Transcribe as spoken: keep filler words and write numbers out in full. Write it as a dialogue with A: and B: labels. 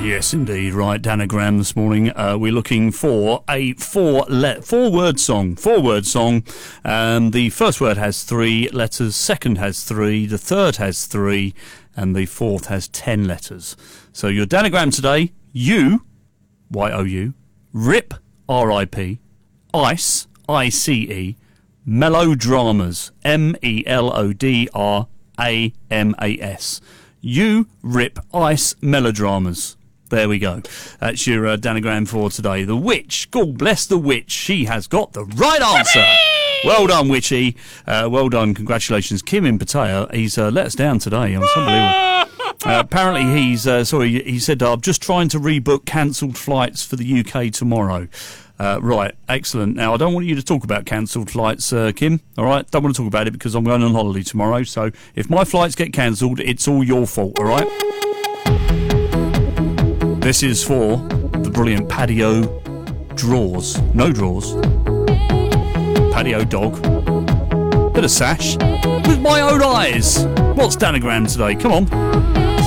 A: Yes, indeed. Right, Danagram this morning. Uh, we're looking for a four le- four word song. Four word song. Um, the first word has three letters. Second has three. The third has three, and the fourth has ten letters. So your Danagram today: U, Y O U, Rip, R I P, Ice, I C E, Melodramas, M E L O D R A M A S. You, Rip, Ice, Melodramas. There we go. That's your uh, Danagram for today. The Witch. God bless the Witch. She has got the right answer. Well done, Witchy. Uh, well done. Congratulations. Kim in Pattaya. He's uh, let us down today. It's unbelievable. Uh, apparently he's, uh, sorry, he said, I'm just trying to rebook cancelled flights for the U K tomorrow. Uh, right, excellent. Now, I don't want you to talk about cancelled flights, uh, Kim, all right? Don't want to talk about it because I'm going on holiday tomorrow, so if my flights get cancelled, it's all your fault, all right? This is for the brilliant Patio Drawers. No drawers. Patio Dog. Bit of sash. With my own eyes. What's Danagram today? Come on.